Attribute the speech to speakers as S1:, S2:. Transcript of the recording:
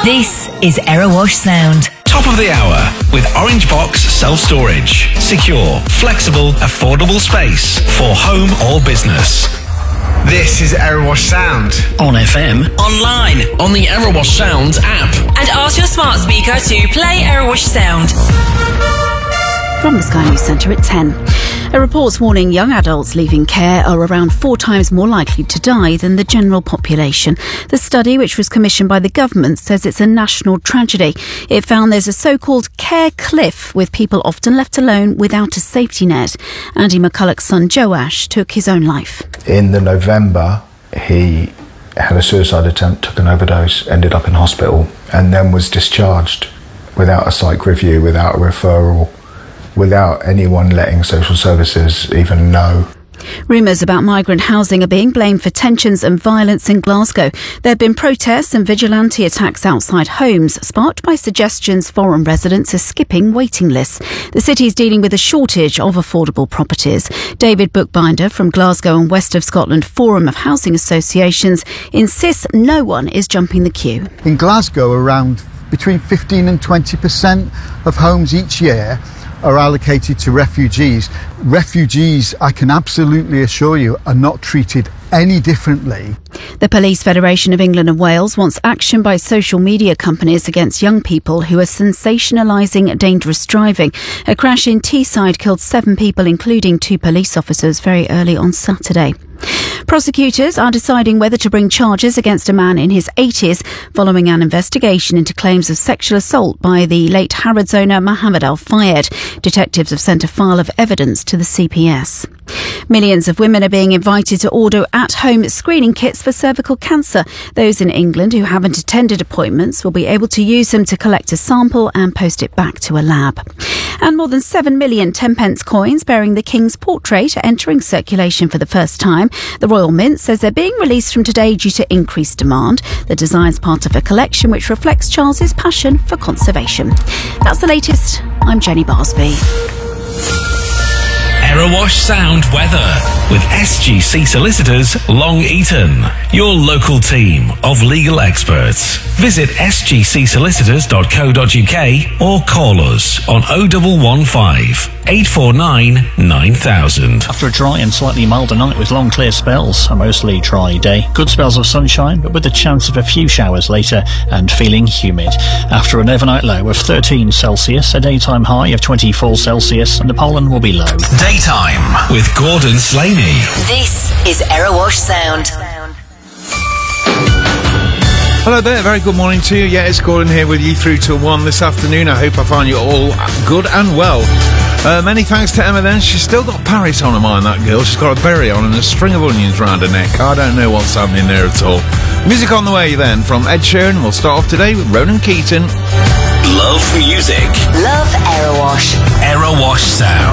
S1: This is Erewash Sound.
S2: Top of the hour with Orange Box Self-Storage. Secure, flexible, affordable space for home or business.
S3: This is Erewash Sound.
S4: On FM,
S5: online, on the Erewash Sound app.
S6: And ask your smart speaker to play Erewash Sound.
S7: From the Sky News Centre at 10. A report's warning young adults leaving care are around 4 times more likely to die than the general population. The study, which was commissioned by the government, says it's a national tragedy. It found there's a so-called care cliff, with people often left alone without a safety net. Andy McCulloch's son Joash took his own life.
S8: In the November, he had a suicide attempt, took an overdose, ended up in hospital, and then was discharged without a psych review, without a referral, without anyone letting social services even know.
S7: Rumours about migrant housing are being blamed for tensions and violence in Glasgow. There have been protests and vigilante attacks outside homes, sparked by suggestions foreign residents are skipping waiting lists. The city is dealing with a shortage of affordable properties. David Bookbinder from Glasgow and West of Scotland Forum of Housing Associations insists no one is jumping the queue.
S9: In Glasgow, around between 15 and 20% of homes each year are allocated to refugees. Refugees, I can absolutely assure you, are not treated any differently.
S7: The Police Federation of England and Wales wants action by social media companies against young people who are sensationalising dangerous driving. A crash in Teesside killed 7 people, including 2 police officers, very early on Saturday. Prosecutors are deciding whether to bring charges against a man in his 80s following an investigation into claims of sexual assault by the late Harrods owner Mohammed Al Fayed. Detectives have sent a file of evidence to the CPS. Millions of women are being invited to order at-home screening kits for cervical cancer. Those in England who haven't attended appointments will be able to use them to collect a sample and post it back to a lab. And more than 7 million 10-pence coins bearing the King's portrait are entering circulation for the first time. The Royal Mint says they're being released from today due to increased demand. The design's part of a collection which reflects Charles's passion for conservation. That's the latest. I'm Jenny Barsby.
S2: Erewash Sound weather with SGC Solicitors Long Eaton, your local team of legal experts. Visit sgcsolicitors.co.uk or call us on 0115 849 9000.
S4: After a dry and slightly milder night with long clear spells, a mostly dry day. Good spells of sunshine, but with the chance of a few showers later and feeling humid. After an overnight low of 13 Celsius, a daytime high of 24 Celsius, and the pollen will be low.
S2: Daytime with Gordon Slaney.
S1: This is Erewash Sound.
S3: Hello there, very good morning to you. Yeah, it's Gordon here with you through till 1 this afternoon. I hope I find you all good and well. Many thanks to Emma then. She's still got Paris on her mind, that girl. She's got a berry on and a string of onions round her neck. I don't know what's happening there at all. Music on the way then from Ed Sheeran. We'll start off today with Ronan Keaton.
S2: Love music.
S1: Love Erewash.
S2: Erewash Sound.